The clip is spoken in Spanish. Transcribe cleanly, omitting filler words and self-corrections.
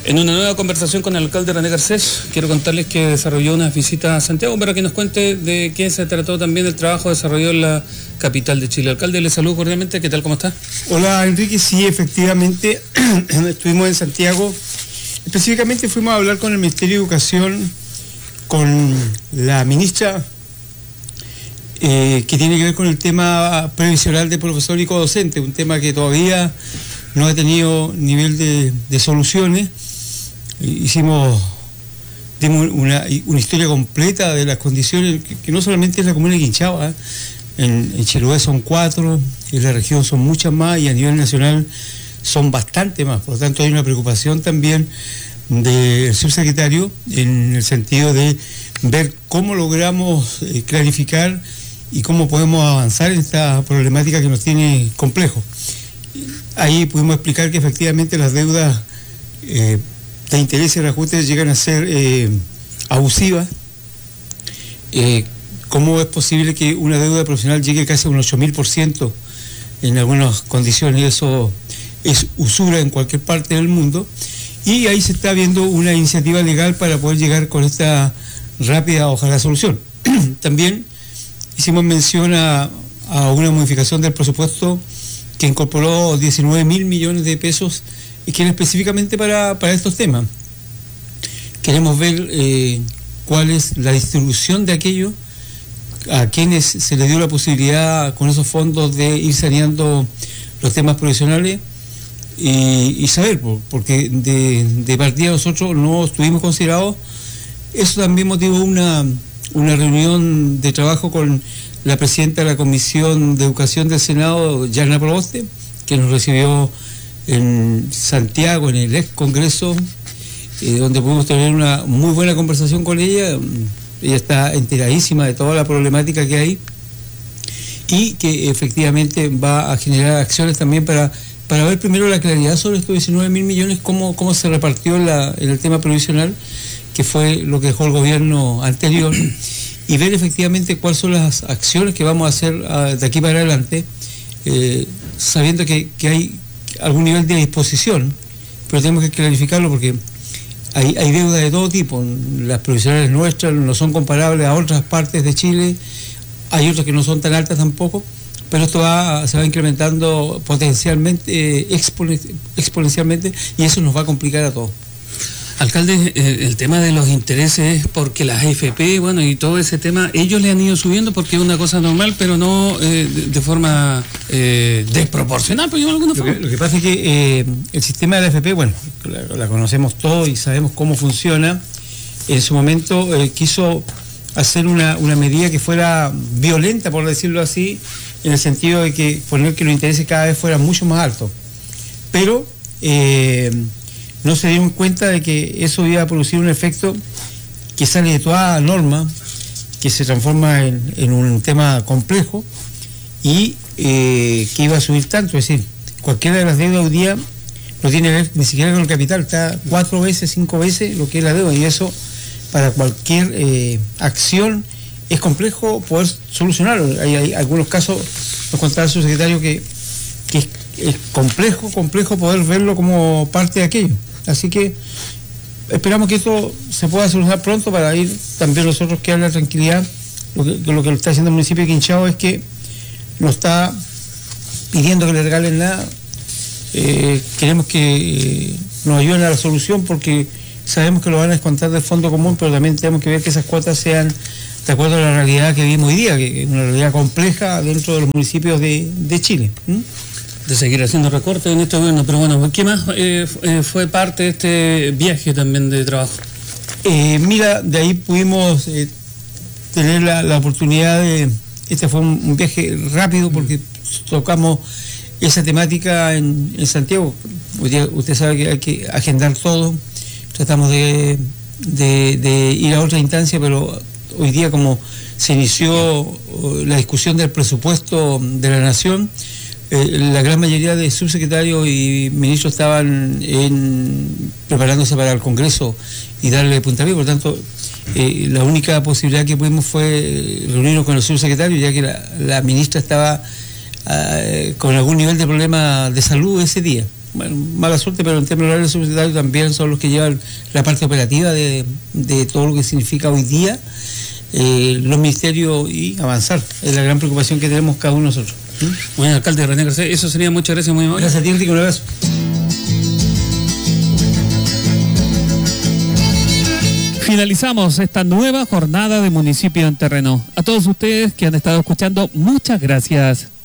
En una nueva conversación con el alcalde René Garcés, quiero contarles que desarrolló una visita a Santiago para que nos cuente de qué se trató también el trabajo desarrollado en la capital de Chile. Alcalde, le saludo cordialmente, ¿qué tal, cómo está? Hola Enrique, sí, efectivamente, estuvimos en Santiago, específicamente fuimos a hablar con el Ministerio de Educación, con la ministra, que tiene que ver con el tema previsional de profesor y codocente, un tema que todavía no ha tenido nivel de soluciones. Dimos una historia completa de las condiciones, que no solamente es la comuna de Quinchao, en Chiloé son 4, en la región son muchas más y a nivel nacional son bastante más. Por lo tanto, hay una preocupación también del subsecretario en el sentido de ver cómo logramos clarificar y cómo podemos avanzar en esta problemática que nos tiene complejos. Ahí pudimos explicar que efectivamente las deudas de intereses y reajustes llegan a ser abusivas. ¿Cómo es posible que una deuda profesional llegue casi a un 8.000% en algunas condiciones? Eso es usura en cualquier parte del mundo. Y ahí se está viendo una iniciativa legal para poder llegar con esta rápida, ojalá, solución. También hicimos mención a una modificación del presupuesto que incorporó 19.000 millones de pesos y que era específicamente para estos temas. Queremos ver cuál es la distribución de aquello, a quienes se les dio la posibilidad con esos fondos de ir saneando los temas profesionales y saber, porque de partida nosotros no estuvimos considerados. Eso también motivó una reunión de trabajo con la presidenta de la Comisión de Educación del Senado, Yarna Proboste, que nos recibió en Santiago, en el ex Congreso, donde pudimos tener una muy buena conversación con ella. Ella está enteradísima de toda la problemática que hay y que efectivamente va a generar acciones también para ver primero la claridad sobre estos 19.000 millones, cómo se repartió en el tema provisional, que fue lo que dejó el gobierno anterior, y ver efectivamente cuáles son las acciones que vamos a hacer de aquí para adelante, sabiendo que hay algún nivel de disposición, pero tenemos que clarificarlo porque hay deuda de todo tipo. Las provisionales nuestras no son comparables a otras partes de Chile, hay otras que no son tan altas tampoco, pero esto se va incrementando potencialmente, exponencialmente, y eso nos va a complicar a todos. Alcalde, el tema de los intereses, porque las AFP, bueno, y todo ese tema, ellos le han ido subiendo porque es una cosa normal, pero no de forma desproporcional, por llamarlo de alguna forma. Lo que pasa es que el sistema de la AFP, bueno, la conocemos todos y sabemos cómo funciona. En su momento quiso hacer una medida que fuera violenta, por decirlo así, en el sentido de que poner que los intereses cada vez fueran mucho más altos. Pero no se dieron cuenta de que eso iba a producir un efecto que sale de toda norma, que se transforma en un tema complejo y que iba a subir tanto. Es decir, cualquiera de las deudas hoy día no tiene que ver ni siquiera con el capital, está 4 veces, 5 veces lo que es la deuda, y eso para cualquier acción es complejo poder solucionarlo. Hay algunos casos, nos contaba el subsecretario, que es complejo poder verlo como parte de aquello. Así que esperamos que esto se pueda solucionar pronto para ir también nosotros que haya tranquilidad. Lo que está haciendo el municipio de Quinchao es que no está pidiendo que le regalen nada. Queremos que nos ayuden a la solución porque sabemos que lo van a descontar del fondo común, pero también tenemos que ver que esas cuotas sean de acuerdo a la realidad que vivimos hoy día, que es una realidad compleja dentro de los municipios de Chile. De seguir haciendo recortes en este gobierno, pero bueno, ¿qué más fue parte de este viaje también de trabajo? Mira, de ahí pudimos tener la oportunidad este fue un viaje rápido porque tocamos esa temática en Santiago. Hoy día usted sabe que hay que agendar todo, tratamos de ir a otra instancia, pero hoy día como se inició la discusión del presupuesto de la Nación, la gran mayoría de subsecretarios y ministros estaban preparándose para el Congreso y darle puntapié. Por tanto, la única posibilidad que pudimos fue reunirnos con el subsecretario, ya que la ministra estaba con algún nivel de problema de salud ese día. bueno, mala suerte, pero en términos de subsecretarios también son los que llevan la parte operativa de todo lo que significa hoy día los ministerios y avanzar. Es la gran preocupación que tenemos cada uno de nosotros. Bueno, alcalde René Garcés, eso sería. Muchas gracias, muy amable. Gracias a ti, Enrique, un abrazo. Finalizamos esta nueva jornada de Municipio en Terreno. A todos ustedes que han estado escuchando, muchas gracias.